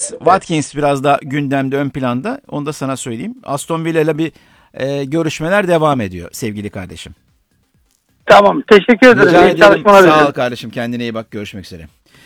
Watkins biraz da gündemde, ön planda. Onu da sana söyleyeyim. Aston Villa ile bir görüşmeler devam ediyor sevgili kardeşim. Tamam, teşekkür ederim. Rica ederim. Sağ ol dilerim. kardeşim, kendine iyi bak, görüşmek üzere.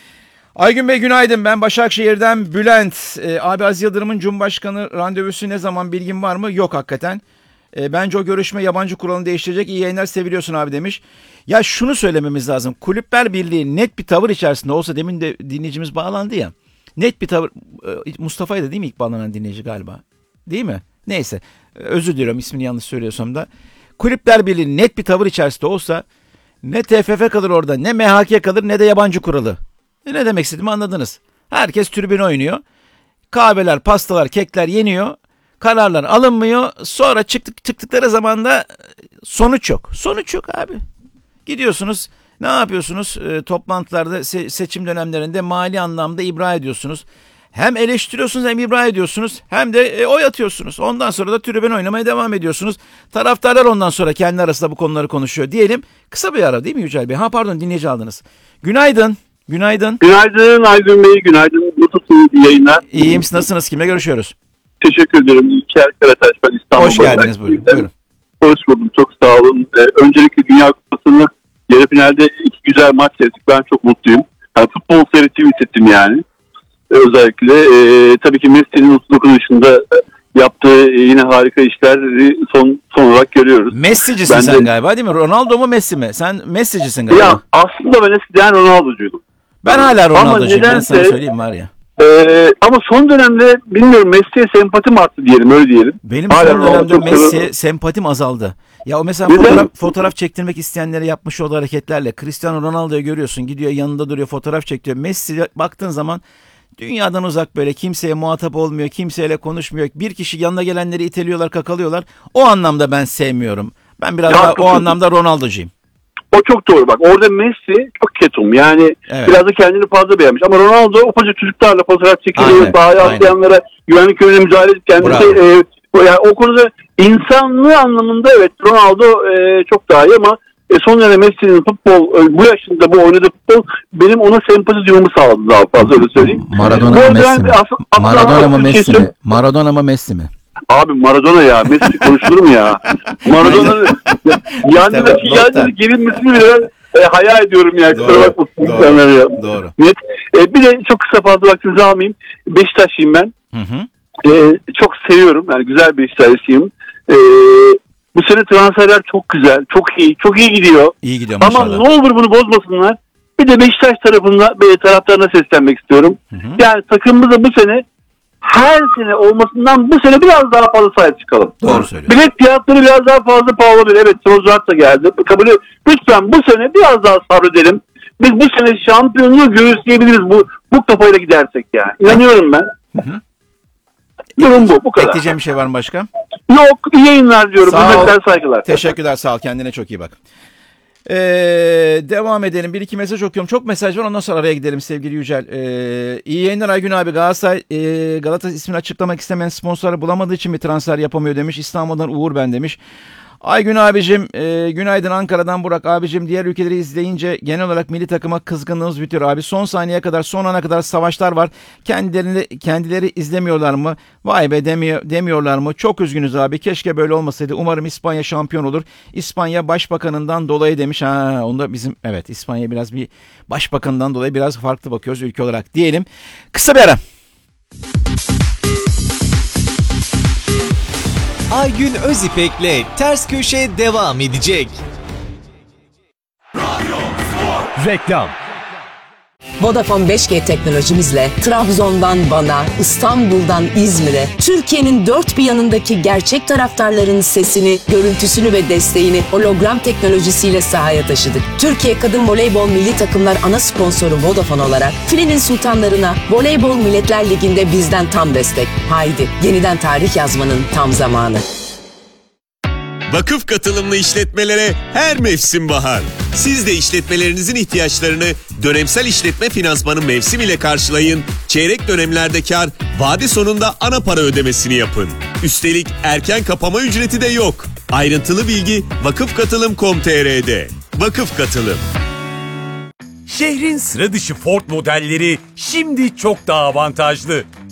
Aygün Bey günaydın, ben Başakşehir'den Bülent. Abi Aziz Yıldırım'ın Cumhurbaşkanı randevusu ne zaman, bilgin var mı? Yok hakikaten. Bence o görüşme yabancı kuralını değiştirecek. İyi yayınlar, seviliyorsun abi demiş. Ya şunu söylememiz lazım. Kulüpler Birliği net bir tavır içerisinde olsa, demin de dinleyicimiz bağlandı ya. Net bir tavır, Mustafa'ydı değil mi ilk bağlanan dinleyici galiba? Değil mi? Neyse, özür diliyorum ismini yanlış söylüyorsam da. Kulüpler Birliği net bir tavır içerisinde olsa ne TFF kalır orada, ne MHK kalır, ne de yabancı kuralı. Ne demek istediğimi anladınız. Herkes tribüne oynuyor. Kahveler, pastalar, kekler yeniyor. Kararlar alınmıyor. Sonra çıktıkları zaman da sonuç yok. Sonuç yok abi. Gidiyorsunuz, ne yapıyorsunuz? Toplantılarda, seçim dönemlerinde mali anlamda ibra ediyorsunuz. Hem eleştiriyorsunuz, hem ibra ediyorsunuz, hem de oy atıyorsunuz. Ondan sonra da tribüne oynamaya devam ediyorsunuz. Taraftarlar ondan sonra kendi arasında bu konuları konuşuyor. Diyelim kısa bir ara değil mi Yücel Bey? Pardon, dinleyici aldınız. Günaydın. Günaydın. Günaydın Aygün Bey, günaydın. Nasılsınız, iyi yayınlar? İyiyim, nasılsınız? Kimle görüşüyoruz? Teşekkür ederim. İlker Karataş, ben İstanbul'da. Hoş geldiniz, buyurun. Hoş buldum, çok sağ olun. Öncelikle Dünya Kupası'nı yarı finalde iki güzel maç seyrettik. Ben çok mutluyum. Yani futbol seyrettiğimi hissettim yani. Özellikle tabii ki Messi'nin 39 yaşında yaptığı yine harika işler son olarak görüyoruz. Messi'cisin sen galiba değil mi? Ronaldo mu Messi mi? Sen Messi'cisin galiba. Ya aslında ben eskiden Ronaldo'cuydum. Ben hala Ronaldo'cuyum. Ben sana söyleyeyim var ya. Ama son dönemde bilmiyorum, Messi'ye sempatim arttı diyelim, öyle diyelim. Benim son dönemde Messi'ye sempatim azaldı. Ya o mesela fotoğraf çektirmek isteyenlere yapmış olduğu hareketlerle Cristiano Ronaldo'yu görüyorsun, gidiyor yanında duruyor, fotoğraf çekiyor. Messi'ye baktığın zaman dünyadan uzak, böyle kimseye muhatap olmuyor, kimseyle konuşmuyor. Bir kişi yanına gelenleri iteliyorlar, kakalıyorlar. O anlamda ben sevmiyorum. Ben biraz daha o anlamda Ronaldo'cuyum. O çok doğru bak. Orada Messi çok ketum. Yani evet, biraz da kendini fazla beğenmiş. Ama Ronaldo ufacık çocuklarla fotoğraf çekiliyor. Sahaya atlayanlara güvenlik önüne müdahale edip kendisi yani o konuda insanlığı anlamında evet Ronaldo çok daha iyi ama son dönemde Messi'nin futbol bu yaşında bu oynadığı futbol benim ona sempati duymamı sağladı, daha fazla öyle söyleyeyim. Maradona mı Messi mi? Maradona mı Messi mi? Maradona mı Messi mi? Abi Maradona ya. Messi konuşulur mu ya? Maradona'nın yani gelinmesini bile hayal ediyorum ya. Doğru. Doğru. Evet. Bir de çok kısa, fazla vaktinizi almayayım. Beşiktaşlıyım ben. Çok seviyorum. Yani güzel bir Beşiktaşlıyım. Bu sene transferler çok güzel. Çok iyi gidiyor. İyi gidiyor maşallah. Ama ne olur bunu bozmasınlar. Bir de Beşiktaş taraftarına seslenmek istiyorum. Yani takımımıza bu sene, her sene olmasından bu sene biraz daha fazla sahip çıkalım. Doğru söylüyorsun. Bilet fiyatları biraz daha fazla pahalı olabilir. Evet, Trozat da geldi. Kabul. Lütfen bu sene biraz daha sabredelim. Biz bu sene şampiyonluğu göğüsleyebiliriz bu kafayla gidersek yani. İnanıyorum ben. Durum bu kadar. Ekleyeceğim bir şey var mı başka? Yok, iyi yayınlar diyorum. Hürmetler, saygılar. Teşekkürler, sağ ol. Kendine çok iyi bak. Devam edelim. Bir iki mesaj okuyorum. Çok mesaj var. Ondan sonra araya gidelim sevgili Yücel. İyi yayınlar Aygün abi. Galatasaray ismini açıklamak istemeyen sponsorları bulamadığı için bir transfer yapamıyor demiş. İstanbul'dan Uğur ben demiş. Aygün abicim, günaydın Ankara'dan Burak abicim. Diğer ülkeleri izleyince genel olarak milli takıma kızgınlığımız bitiyor abi. Son saniyeye kadar, son ana kadar savaşlar var. Kendileri izlemiyorlar mı? Vay be demiyorlar mı? Çok üzgünüz abi. Keşke böyle olmasaydı. Umarım İspanya şampiyon olur. İspanya başbakanından dolayı demiş. Onda bizim evet, İspanya biraz bir başbakanından dolayı biraz farklı bakıyoruz ülke olarak diyelim. Kısa bir ara. Aygün Özipek'le Ters Köşe devam edecek. Reklam. Vodafone 5G teknolojimizle Trabzon'dan Van'a, İstanbul'dan İzmir'e, Türkiye'nin dört bir yanındaki gerçek taraftarların sesini, görüntüsünü ve desteğini hologram teknolojisiyle sahaya taşıdık. Türkiye Kadın Voleybol Milli Takımlar ana sponsoru Vodafone olarak Filenin Sultanlarına Voleybol Milletler Ligi'nde bizden tam destek. Haydi yeniden tarih yazmanın tam zamanı. Vakıf katılımlı işletmelere her mevsim bahar. Siz de işletmelerinizin ihtiyaçlarını dönemsel işletme finansmanı mevsim ile karşılayın. Çeyrek dönemlerde kar, vade sonunda ana para ödemesini yapın. Üstelik erken kapama ücreti de yok. Ayrıntılı bilgi vakıfkatılım.com.tr'de. Vakıf Katılım. Şehrin sıra dışı Ford modelleri şimdi çok daha avantajlı.